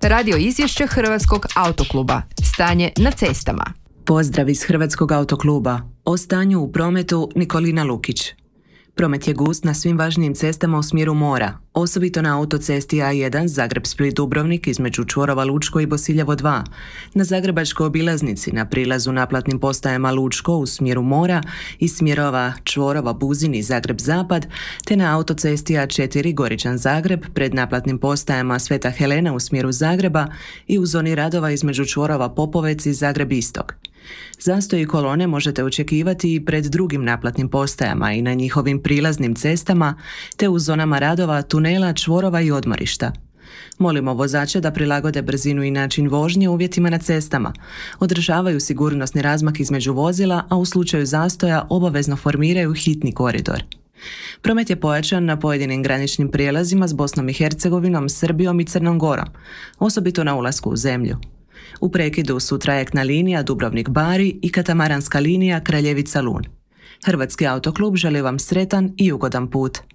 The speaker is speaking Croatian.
Radio izvješće Hrvatskog autokluba. Stanje na cestama. Pozdrav iz Hrvatskog autokluba. O stanju u prometu Nikolina Lukić. Promet je gust na svim važnijim cestama u smjeru mora, osobito na autocesti A1 Zagreb-Split-Dubrovnik između čvorova Lučko i Bosiljevo 2, na Zagrebačkoj obilaznici na prilazu naplatnim postajama Lučko u smjeru mora i smjerova čvorova Buzin i Zagreb-Zapad, te na autocesti A4 Goričan-Zagreb pred naplatnim postajama Sveta Helena u smjeru Zagreba i u zoni radova između čvorova Popovec i Zagreb-Istok. Zastoji kolone možete očekivati i pred drugim naplatnim postajama i na njihovim prilaznim cestama, te u zonama radova, tunela, čvorova i odmorišta. Molimo vozače da prilagode brzinu i način vožnje uvjetima na cestama, održavaju sigurnosni razmak između vozila, a u slučaju zastoja obavezno formiraju hitni koridor. Promet je pojačan na pojedinim graničnim prijelazima s Bosnom i Hercegovinom, Srbijom i Crnom Gorom, osobito na ulasku u zemlju. U prekidu su trajektna linija Dubrovnik-Bari i katamaranska linija Kraljevica-Lun. Hrvatski autoklub želi vam sretan i ugodan put.